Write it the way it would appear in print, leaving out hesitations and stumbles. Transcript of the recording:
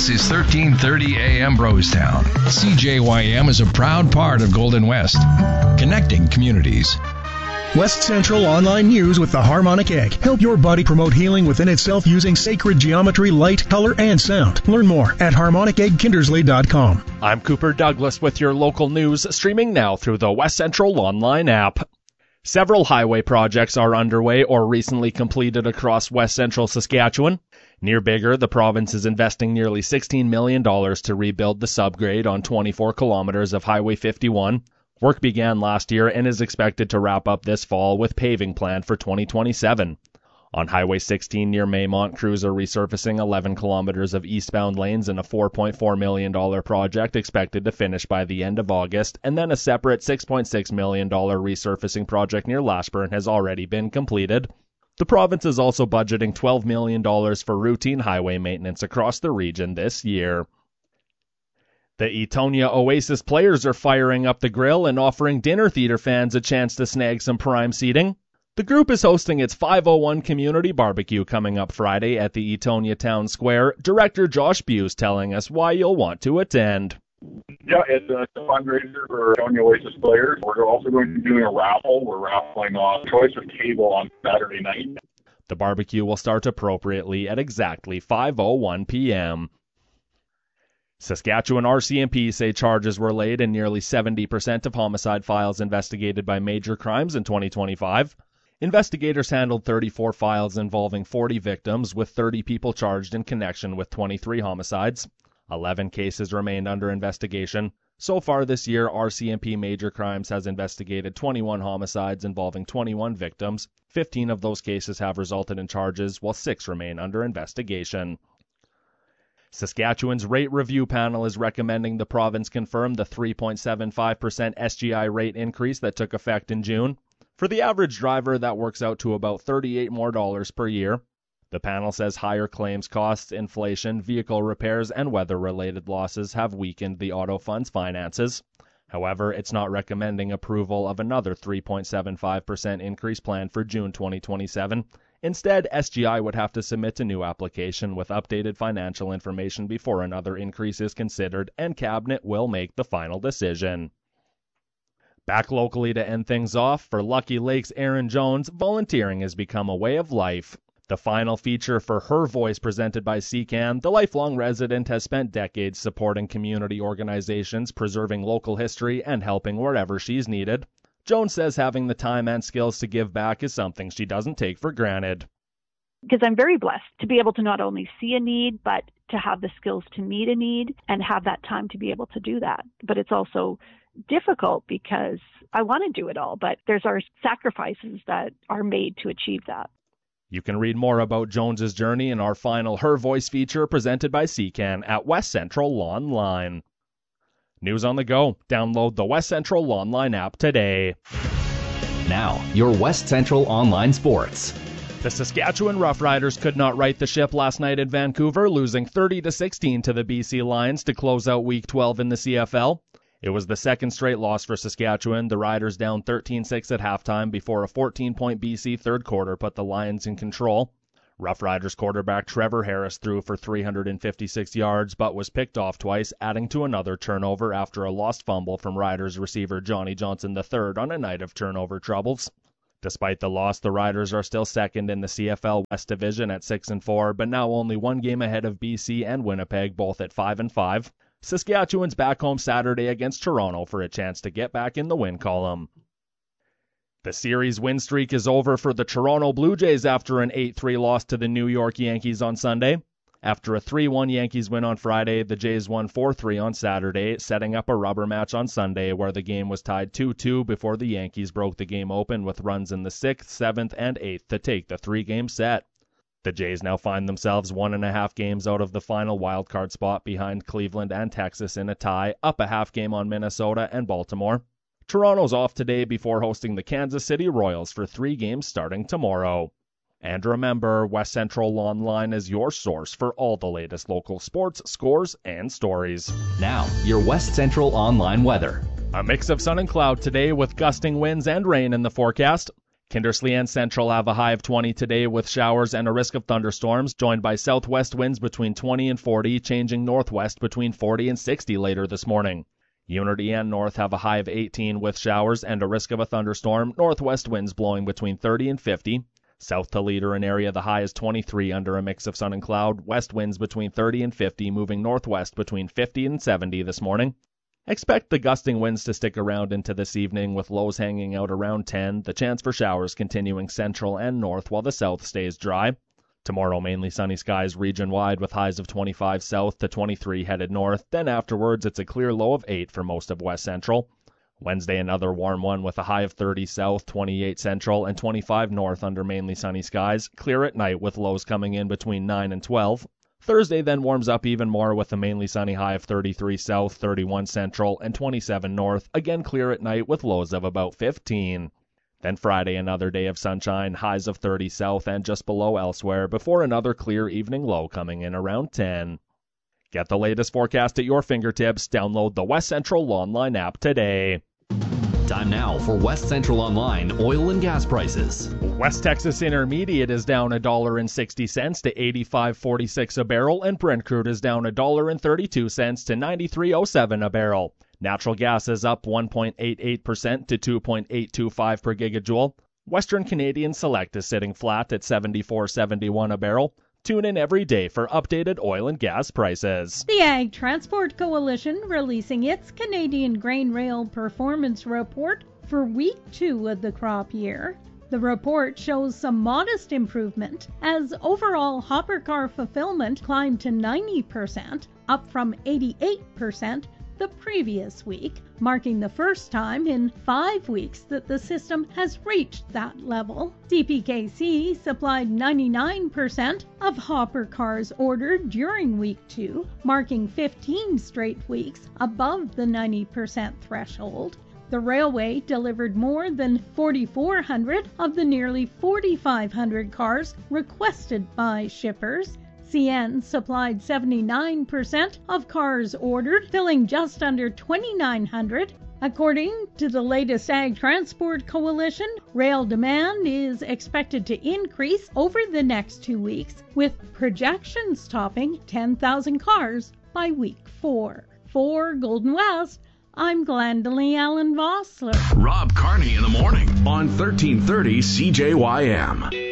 This is 1330 AM Brostown. CJYM is a proud part of Golden West, connecting communities. West Central Online News with the Harmonic Egg. Help your body promote healing within itself using sacred geometry, light, color, and sound. Learn more at harmoniceggkindersley.com. I'm Cooper Douglas with your local news, streaming now through the West Central Online app. Several highway projects are underway or recently completed across West Central Saskatchewan. Near Biggar, the province is investing nearly $16 million to rebuild the subgrade on 24 kilometers of Highway 51. Work began last year and is expected to wrap up this fall with paving planned for 2027. On Highway 16 near Maymont, crews are resurfacing 11 kilometers of eastbound lanes in a $4.4 million project expected to finish by the end of August, and then a separate $6.6 million resurfacing project near Lashburn has already been completed. The province is also budgeting $12 million for routine highway maintenance across the region this year. The Etonia Oasis players are firing up the grill and offering dinner theater fans a chance to snag some prime seating. The group is hosting its 501 community barbecue coming up Friday at the Etonia Town Square. Director Josh Buse telling us why you'll want to attend. Yeah, it's a fundraiser for Etonia Oasis players. We're also going to be doing a raffle. We're raffling off choice of table on Saturday night. The barbecue will start appropriately at exactly 5:01 p.m. Saskatchewan RCMP say charges were laid in nearly 70% of homicide files investigated by major crimes in 2025. Investigators handled 34 files involving 40 victims, with 30 people charged in connection with 23 homicides. 11 cases remained under investigation. So far this year, RCMP Major Crimes has investigated 21 homicides involving 21 victims. 15 of those cases have resulted in charges, while 6 remain under investigation. Saskatchewan's rate review panel is recommending the province confirm the 3.75% SGI rate increase that took effect in June. For the average driver, that works out to about $38 more per year. The panel says higher claims costs, inflation, vehicle repairs, and weather-related losses have weakened the auto fund's finances. However, it's not recommending approval of another 3.75% increase planned for June 2027. Instead, SGI would have to submit a new application with updated financial information before another increase is considered, and Cabinet will make the final decision. Back locally to end things off, for Lucky Lake's Aaron Jones, volunteering has become a way of life. The final feature for Her Voice, presented by CCAN, the lifelong resident has spent decades supporting community organizations, preserving local history, and helping wherever she's needed. Jones says having the time and skills to give back is something she doesn't take for granted. Because I'm very blessed to be able to not only see a need, but to have the skills to meet a need and have that time to be able to do that. But it's also difficult because I want to do it all, but there's our sacrifices that are made to achieve that. You can read more about Jones's journey in our final Her Voice feature presented by CCAN at West Central Online. News on the go. Download the West Central Online app today. Now, your West Central Online sports. The Saskatchewan Roughriders could not right the ship last night in Vancouver, losing 30-16 to the BC Lions to close out Week 12 in the CFL. It was the second straight loss for Saskatchewan, the Riders down 13-6 at halftime before a 14-point BC third quarter put the Lions in control. Roughriders quarterback Trevor Harris threw for 356 yards but was picked off twice, adding to another turnover after a lost fumble from Riders receiver Johnny Johnson III on a night of turnover troubles. Despite the loss, the Riders are still second in the CFL West Division at 6-4, but now only one game ahead of BC and Winnipeg, both at 5-5. Saskatchewan's back home Saturday against Toronto for a chance to get back in the win column. The series win streak is over for the Toronto Blue Jays after an 8-3 loss to the New York Yankees on Sunday. After a 3-1 Yankees win on Friday, the Jays won 4-3 on Saturday, setting up a rubber match on Sunday where the game was tied 2-2 before the Yankees broke the game open with runs in the 6th, 7th, and 8th to take the 3-game set. The Jays now find themselves 1.5 games out of the final wildcard spot behind Cleveland and Texas in a tie, up a half game on Minnesota and Baltimore. Toronto's off today before hosting the Kansas City Royals for 3 games starting tomorrow. And remember, West Central Online is your source for all the latest local sports, scores, and stories. Now, your West Central Online weather. A mix of sun and cloud today with gusting winds and rain in the forecast. Kindersley and Central have a high of 20 today with showers and a risk of thunderstorms, joined by southwest winds between 20 and 40, changing northwest between 40 and 60 later this morning. Unity and North have a high of 18 with showers and a risk of a thunderstorm, northwest winds blowing between 30 and 50. South to Leader and area, the high is 23 under a mix of sun and cloud, west winds between 30 and 50, moving northwest between 50 and 70 this morning. Expect the gusting winds to stick around into this evening with lows hanging out around 10, the chance for showers continuing central and north while the south stays dry. Tomorrow mainly sunny skies region-wide with highs of 25 south to 23 headed north, then afterwards it's a clear low of 8 for most of west central. Wednesday another warm one with a high of 30 south, 28 central, and 25 north under mainly sunny skies, clear at night with lows coming in between 9 and 12. Thursday then warms up even more with a mainly sunny high of 33 south, 31 central, and 27 north, again clear at night with lows of about 15. Then Friday another day of sunshine, highs of 30 south and just below elsewhere, before another clear evening low coming in around 10. Get the latest forecast at your fingertips. Download the West Central Online app today. Time now for West Central Online oil and gas prices. West Texas Intermediate is down $1.60 to $85.46 a barrel, and Brent crude is down $1.32 to $93.07 a barrel. Natural gas is up 1.88% to 2.825 per gigajoule. Western Canadian Select is sitting flat at $74.71 a barrel. Tune in every day for updated oil and gas prices. The Ag Transport Coalition releasing its Canadian Grain Rail Performance Report for week 2 of the crop year. The report shows some modest improvement as overall hopper car fulfillment climbed to 90%, up from 88% the previous week, marking the first time in 5 weeks that the system has reached that level. CPKC supplied 99% of hopper cars ordered during week 2, marking 15 straight weeks above the 90% threshold. The railway delivered more than 4,400 of the nearly 4,500 cars requested by shippers. CN supplied 79% of cars ordered, filling just under 2,900. According to the latest Ag Transport Coalition, rail demand is expected to increase over the next 2 weeks, with projections topping 10,000 cars by week 4. For Golden West, I'm Glendalee Allen Vossler. Rob Carney in the morning on 1330 CJYM.